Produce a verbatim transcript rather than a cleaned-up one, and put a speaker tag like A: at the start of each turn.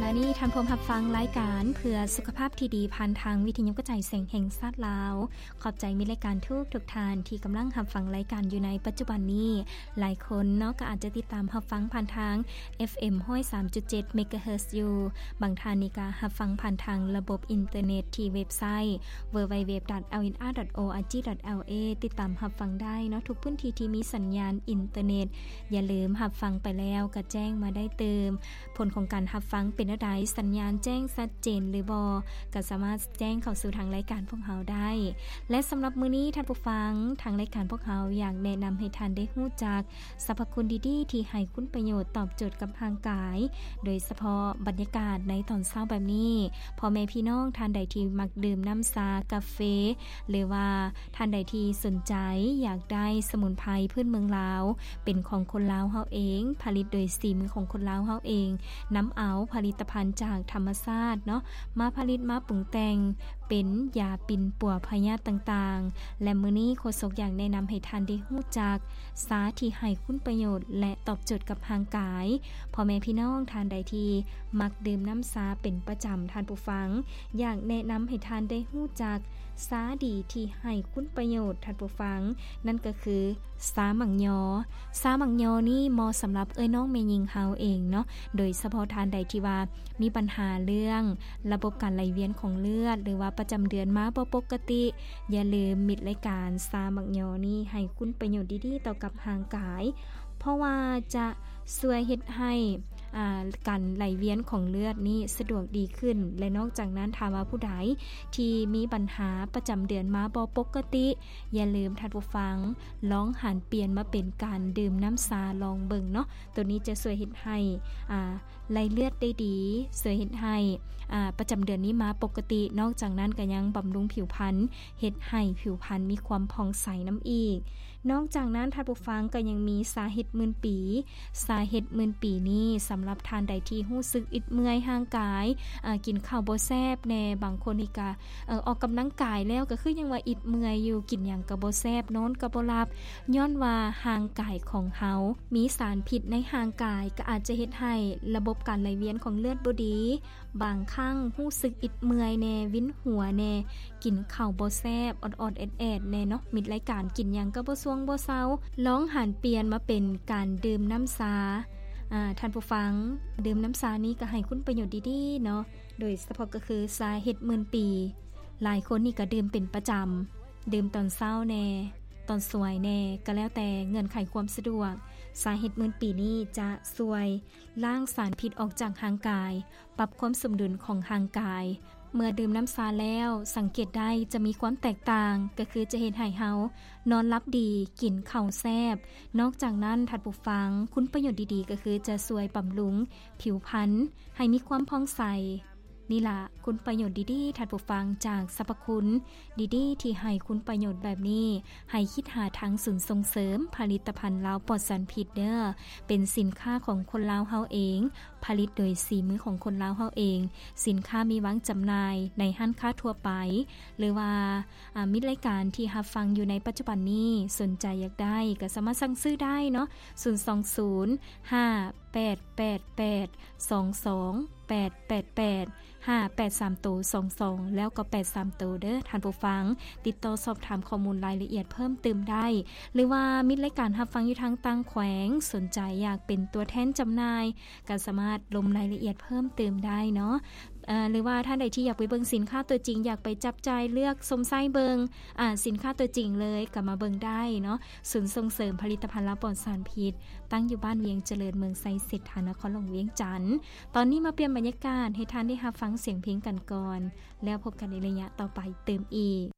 A: ะนี้ท่านผู้รับฟังรายการเพื่อสุขภาพที่ดีผ่านทางวิทยุกระจายเสียงแห่งชาติลาวขอบใจมีรายการทุกทุกท่านที่กำลังรับฟังรายการอยู่ในปัจจุบันนี้หลายคนเนาะก็อาจจะติดตามรับฟังผ่านทาง เอฟ เอ็ม หนึ่งร้อยสามจุดเจ็ด เมกะเฮิรตซ์ อยู่บางท่านนี่ก็รับฟังผ่านทางระบบอินเทอร์เน็ตที่เว็บไซต์ ดับเบิลยู ดับเบิลยู ดับเบิลยู ดอท แอล เอ็น อาร์ ดอท โอ อาร์ จี ดอท แอล เอ ติดตามรับฟังได้เนาะทุกพื้นที่ที่มีสัญญาณอินเทอร์เน็ตอย่าลืมรับฟังไปแล้วก็แจ้งมาได้เติมผลของการรับฟังเป็นอะไรสัญญาณแจ้งชัดเจนหรือบ่ก็สามารถแจ้งเข้าสู่ทางรายการพวกเราได้และสำหรับมื้อนี้ท่านผู้ฟังทางรายการพวกเราอยากแนะนำให้ท่านได้รู้จักสรรพคุณดีๆที่ให้คุณประโยชน์ตอบโจทย์กับร่างกายโดยเฉพาะบรรยากาศในตอนเช้าแบบนี้พ่อแม่พี่น้องท่านใดที่มักดื่มน้ำชากาแฟหรือว่าท่านใดที่สนใจอยากได้สมุนไพรพื้นเมืองลาวเป็นของคนลาวเฮาเองผลิตโดยสีมือของคนลาวเฮาเองนำเอาผลิตภัณฑ์จากธรรมชาติเนาะมาผลิตมาปรุงแต่งเป็นยาปิ่นปัวพยาธิต่างๆและมื้อนี้โฆษกอยากแนะนำให้ท่านได้รู้จักสาที่ให้คุณประโยชน์และตอบโจทย์กับร่างกายพ่อแม่พี่น้องท่านใดที่มักดื่มน้ำชาเป็นประจำท่านผู้ฟังอยากแนะนำให้ท่านได้รู้จักสาดีที่ให้คุณประโยชน์ท่านผู้ฟังนั่นก็คือสาหมักยอสาหมักยอนี่เหมาะสำหรับเอ้ยน้องแม่หญิงเฮาเองเนาะโดยเฉพาะท่านใดที่ว่ามีปัญหาเรื่องระบบการไหลเวียนของเลือดหรือว่าประจำเดือนมาบ่ปกติอย่าลืมมิดรายการสาหมักยอนี่ให้คุณประโยชน์ดีๆต่อกับร่างกายเพราะว่าจะช่วยเฮ็ดให้อ่าการไหลเวียนของเลือดนี่สะดวกดีขึ้นและนอกจากนั้นถ้าว่าผู้ใดที่มีปัญหาประจำเดือนมาบ่ปกติอย่าลืมท่านผู้ฟังลองหันเปลี่ยนมาเป็นการดื่มน้ำชาลองเบิ่งเนาะตัวนี้จะช่วยเฮ็ดให้อ่าไหลเลือดได้ดีช่วยเฮ็ดให้อ่าประจำเดือนนี้มาปกตินอกจากนั้นก็ยังบำรุงผิวพรรณเฮ็ดให้ผิวพรรณมีความผ่องใสน้ำอีกนอกจากนั้นท่านผู้ฟังก็ยังมีสาเห็ดหมื่นปีสาเห็ดหมื่นปีนี้สำหรับทานใดที่รู้สึกอิดเมื่อยห่างกายอ่ากินข้าวบ่แซ่บแน่บางคนนี่ก็เอ่อออกกำลังกายแล้วก็คือยังว่าอิดเมื่อยอยู่กินหยังก็บ่แซ่บนอนก็บ่หลับย้อนว่าห่างกายของเฮามีสารพิษในห่างกายก็อาจจะเฮ็ดให้ระบบการไหลเวียนของเลือดบ่ดีบางครั้งรู้สึกอิดเมื่อยแน่วินหัวแน่กินข้าวบ่แซ่บอดๆแอดๆแน่เนาะมิดรายการกินหยังก็บ่ซ่วงบ่เซาลองหันเปลี่ยนมาเป็นการดื่มน้ำชาอ่าท่านผู้ฟังดื่มน้ำชานี้ก็ให้คุณประโยชน์ดีๆเนาะโดยเฉพาะก็คือชาเห็ดหมื่นปีหลายคนนี่ก็ดื่มเป็นประจำดื่มตอนเช้าแน่ตอนสวยแน่ก็แล้วแต่เงื่อนไขความสะดวกสาเห็ดหมื่นปีนี้จะสวยล้างสารพิษออกจากร่างกายปรับความสมดุลของร่างกายเมื่อดื่มน้ำชาแล้วสังเกตได้จะมีความแตกต่างก็คือจะเห็นให้เฮานอนหลับดีกินข้าวแซ่บนอกจากนั้นท่านผู้ฟังคุณประโยชน์ดีๆก็คือจะช่วยบำรุงผิวพรรณให้มีความผ่องใสนี่ล่ะคุณประโยชน์ดีๆท่านผู้ฟังจากสรรพคุณดีๆที่ให้คุณประโยชน์แบบนี้ให้คิดหาทางศูนย์ส่งเสริมผลิตภัณฑ์ลาวปลอดสารพิษเด้อเป็นสินค้าของคนลาวเฮาเองผลิตโดยสีมือของคนลาวเฮาเองสินค้ามีวางจำหน่ายในห้างค้าทั่วไปหรือว่ามิตรรายการที่รับฟังอยู่ในปัจจุบันนี้สนใจอยากได้ก็สามารถสั่งซื้อได้เนาะศูนย์ สอง ศูนย์ ห้า แปด แปด แปด สอง สอง แปด แปด แปด ห้า แปด สาม ตัว สอง สอง แล้วก็แปด สาม ตัวเด้อท่านผู้ฟังติดต่อสอบถามข้อมูลรายละเอียดเพิ่มเติมได้หรือว่ามิตรรายการรับฟังอยู่ทางต่างแขวงสนใจอยากเป็นตัวแทนจำหน่ายก็สามารถลงรายละเอียดเพิ่มเติมได้เนาะเอ่อหรือว่าท่านใดที่อยากไปเบิ่งสินค้าตัวจริงอยากไปจับจ่ายเลือกสมไส้เบิ่งอ่าสินค้าตัวจริงเลยก็มาเบิ่งได้เนาะศูนย์ส่งเสริมผลิตภัณฑ์ลาวปลอดสารพิษตั้งอยู่บ้านเวียงเจริญเมืองไซเศรษฐานครหลวงเวียงจันทน์ตอนนี้มาเปลี่ยนบรรยากาศให้ท่านได้รับฟังเสียงเพลงกันก่อนแล้วพบกันในระยะต่อไปเติมอีก